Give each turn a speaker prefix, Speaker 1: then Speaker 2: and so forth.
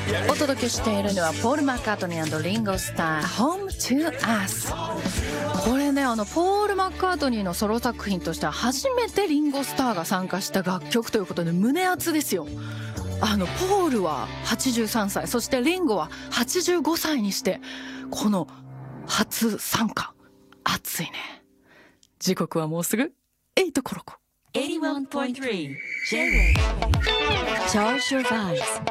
Speaker 1: お届けしているのはポール・マッカートニー&リンゴスター Home to Us。 これね、ポール・マッカートニーのソロ作品としては初めてリンゴスターが参加した楽曲ということで胸熱ですよ。ポールは83歳、そしてリンゴは85歳にしてこの初参加、熱いね。時刻はもうすぐ8コロコ。
Speaker 2: 81.3 J-Wave Charge your vibes